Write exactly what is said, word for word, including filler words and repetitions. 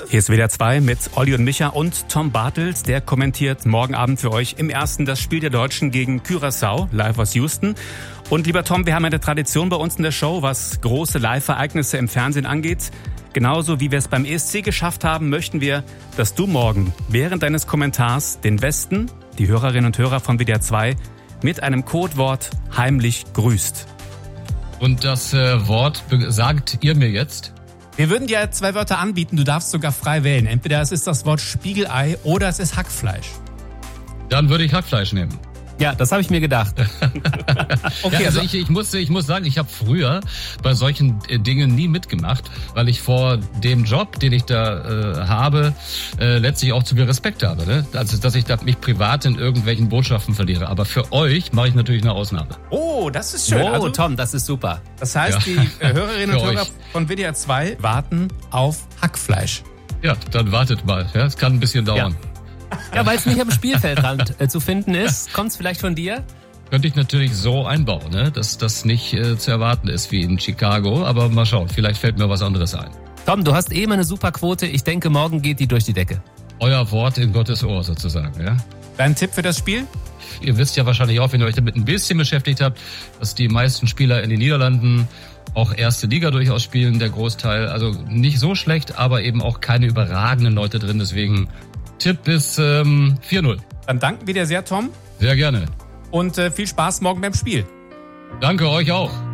Hier ist W D R zwei mit Olli und Micha und Tom Bartels. Der kommentiert morgen Abend für euch im ersten das Spiel der Deutschen gegen Curaçao, live aus Houston. Und lieber Tom, wir haben eine Tradition bei uns in der Show, was große Live-Ereignisse im Fernsehen angeht. Genauso wie wir es beim E S C geschafft haben, möchten wir, dass du morgen während deines Kommentars den Westen, die Hörerinnen und Hörer von W D R zwei, mit einem Codewort heimlich grüßt. Und das äh, Wort sagt ihr mir jetzt? Wir würden dir zwei Wörter anbieten, du darfst sogar frei wählen. Entweder es ist das Wort Spiegelei oder es ist Hackfleisch. Dann würde ich Hackfleisch nehmen. Ja, das habe ich mir gedacht. Okay, ja, also ich, ich, muss, ich muss sagen, ich habe früher bei solchen äh, Dingen nie mitgemacht, weil ich vor dem Job, den ich da äh, habe, äh, letztlich auch zu viel Respekt habe. Ne? Also, dass ich da mich privat in irgendwelchen Botschaften verliere. Aber für euch mache ich natürlich eine Ausnahme. Oh, das ist schön. Oh, also, Tom, das ist super. Das heißt, Ja. die äh, Hörerinnen und Für Hörer euch. von W D R zwei warten auf Hackfleisch. Ja, dann wartet mal. Ja, es kann ein bisschen dauern. Ja, weil es nicht am Spielfeldrand äh, zu finden ist, kommt es vielleicht von dir? Könnte ich natürlich so einbauen, ne? dass das nicht äh, zu erwarten ist wie in Chicago. Aber mal schauen, vielleicht fällt mir was anderes ein. Tom, du hast eben eine super Quote. Ich denke, morgen geht die durch die Decke. Euer Wort in Gottes Ohr sozusagen, ja? Dein Tipp für das Spiel? Ihr wisst ja wahrscheinlich auch, wenn ihr euch damit ein bisschen beschäftigt habt, dass die meisten Spieler in den Niederlanden auch erste Liga durchaus spielen, der Großteil. Also nicht so schlecht, aber eben auch keine überragenden Leute drin. Deswegen Tipp ist ähm, vier null. Dann danken wir dir sehr, Tom. Sehr gerne. Und äh, viel Spaß morgen beim Spiel. Danke euch auch.